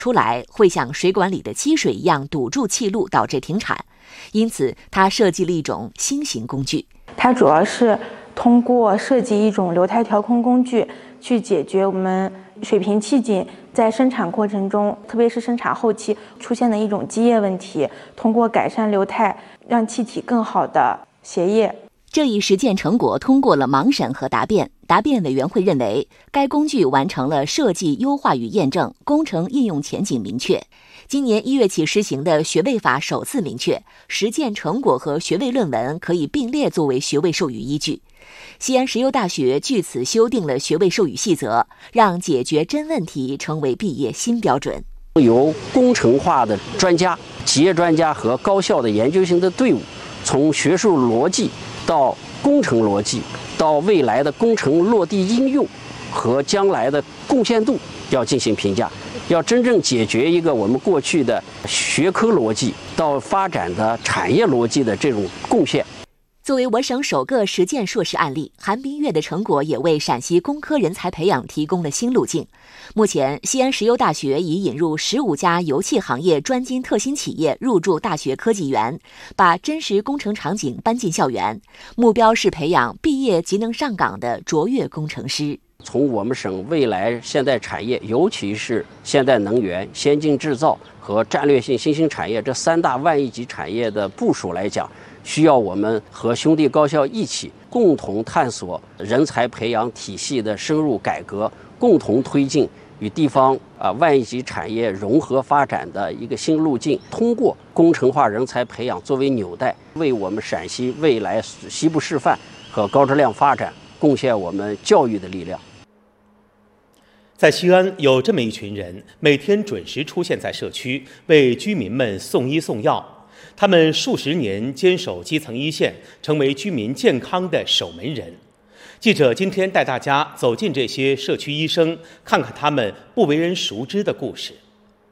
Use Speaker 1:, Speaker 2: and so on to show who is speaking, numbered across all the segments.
Speaker 1: 出来会像水管里的积水一样堵住气路，导致停产。因此，他设计了一种新型工具。
Speaker 2: 它主要是通过设计一种流态调控工具，去解决我们水平气紧在生产过程中，特别是生产后期出现的一种积液问题，通过改善流态，让气体更好的携液。
Speaker 1: 这一实践成果通过了盲审和答辩。答辩委员会认为，该工具完成了设计、优化与验证，工程应用前景明确。今年1月起施行的学位法首次明确，实践成果和学位论文可以并列作为学位授予依据。西安石油大学据此修订了学位授予细则，让解决真问题成为毕业新标准。
Speaker 3: 由工程化的专家、企业专家和高校的研究型的队伍，从学术逻辑到工程逻辑，到未来的工程落地应用和将来的贡献度要进行评价，要真正解决一个我们过去的学科逻辑到发展的产业逻辑的这种贡献。
Speaker 1: 作为我省首个实践硕士案例，韩冰月的成果也为陕西工科人才培养提供了新路径。目前，西安石油大学已引入15家油气行业专精特新企业入驻大学科技园，把真实工程场景搬进校园，目标是培养毕业即能上岗的卓越工程师。
Speaker 3: 从我们省未来现代产业，尤其是现代能源、先进制造和战略性新兴产业这3大万亿级产业的部署来讲，需要我们和兄弟高校一起共同探索人才培养体系的深入改革，共同推进与地方万亿级产业融合发展的一个新路径。通过工程化人才培养作为纽带，为我们陕西未来西部示范和高质量发展贡献我们教育的力量。
Speaker 4: 在西安有这么一群人，每天准时出现在社区，为居民们送医送药。他们数十年坚守基层一线，成为居民健康的守门人。记者今天带大家走进这些社区医生，看看他们不为人熟知的故事。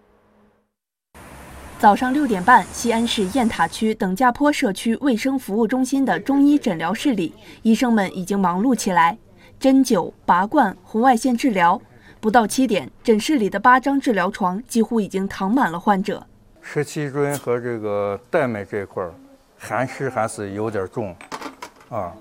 Speaker 5: 早上6点半，西安市雁塔区等价坡社区卫生服务中心的中医诊疗室里，医生们已经忙碌起来，针灸、拔罐、红外线治疗。不到7点，诊室里的8张治疗床几乎已经躺满了患者。
Speaker 6: 湿气润和这个带脉这块寒湿还是有点重啊，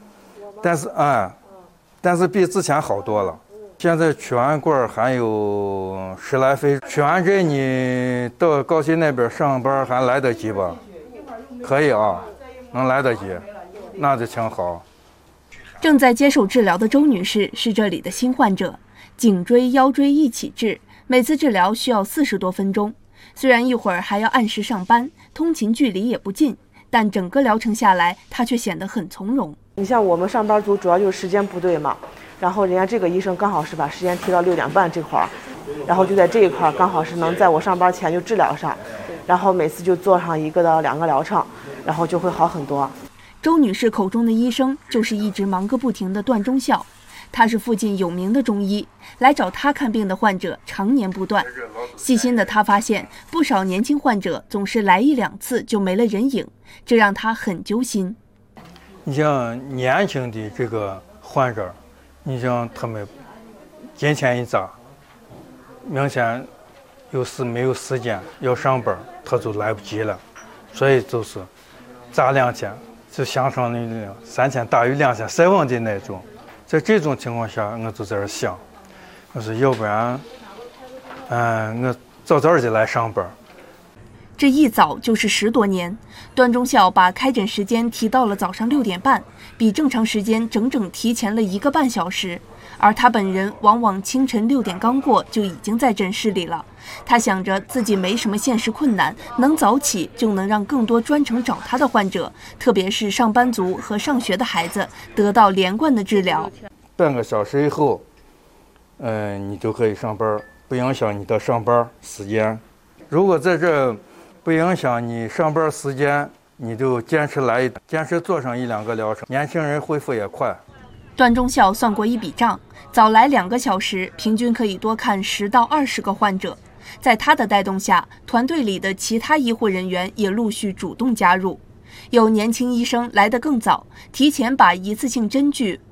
Speaker 6: 但是比之前好多了。现在取完罐还有10来分，取完针你到高新那边上班还来得及吧？可以啊，能来得及，那就挺好。
Speaker 5: 正在接受治疗的周女士是这里的新患者，颈椎、腰椎一起治，每次治疗需要40多分钟。虽然一会儿还要按时上班，通勤距离也不近，但整个疗程下来，她却显得很从容。
Speaker 7: 你像我们上班族，主要就是时间不对嘛，然后人家这个医生刚好是把时间提到6点半这块儿，然后就在这一块儿刚好是能在我上班前就治疗上，然后每次就做上1个到2个疗程，然后就会好很多。
Speaker 5: 周女士口中的医生就是一直忙个不停的段忠孝，他是附近有名的中医，来找他看病的患者常年不断。细心的他发现，不少年轻患者总是来1、2次就没了人影，这让他很揪心。
Speaker 6: 你像年轻的这个患者，你像他们金钱一砸，明显没有时间要上班，他就来不及了，所以就是砸2千，就相当于3千大于2千7万的那种。在这种情况下，我就在这想，我说要不然，我早早就来上班。
Speaker 5: 这一早就是10多年，段忠孝把开诊时间提到了早上6点半，比正常时间整整提前了1个半小时。而他本人往往清晨6点刚过就已经在诊室里了。他想着自己没什么现实困难，能早起就能让更多专程找他的患者，特别是上班族和上学的孩子得到连贯的治疗。
Speaker 6: 半个小时以后，你就可以上班，不影响你的上班时间。如果在这不影响你上班时间，你就坚持做上1、2个疗程，年轻人恢复也快。
Speaker 5: 段忠孝算过一笔账，早来2个小时，平均可以多看10到20个患者。在他的带动下，团队里的其他医护人员也陆续主动加入。有年轻医生来得更早，提前把一次性针具、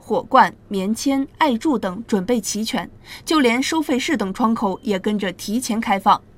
Speaker 5: 火罐、棉签、艾柱等准备齐全，就连收费室等窗口也跟着提前开放。